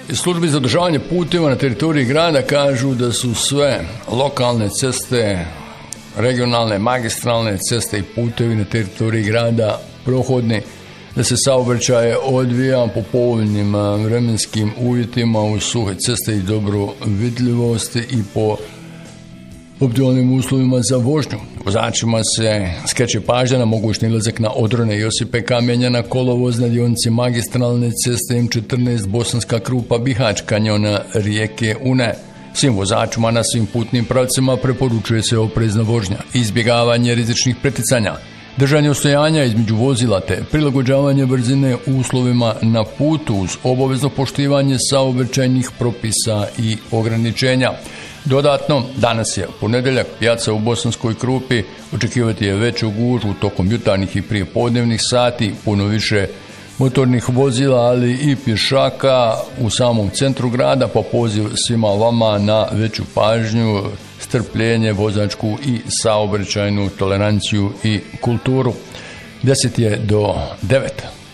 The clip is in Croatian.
Iz službi za održavanje puteva na teritoriji grada kažu da su sve lokalne ceste, regionalne, magistralne ceste i putevi na teritoriji grada prohodni, da se saobraćaj odvija po povoljnim vremenskim uvjetima uz suhe ceste i dobru vidljivost i po optimalnim uslovima za vožnju. Vozačima se skreće pažnja na mogućni izlazak na odrone Josipe Kamenja na kolovoz na dionici magistralne ceste M14 Bosanska Krupa Bihać kanjona rijeke Une. Svim vozačima na svim putnim pravcima preporučuje se oprezna vožnja, izbjegavanje rizičnih preticanja, držanje ostojanja između vozila te prilagođavanje brzine uslovima na putu uz obavezno poštivanje saobraćajnih propisa i ograničenja. Dodatno, danas je ponedjeljak, pijaca u Bosanskoj Krupi, očekivati je veću gužvu tokom jutarnjih i prijepodnevnih sati, puno više motornih vozila, ali i pješaka u samom centru grada, pa poziv svima vama na veću pažnju, strpljenje, vozačku i saobraćajnu toleranciju i kulturu. 10 je do 9.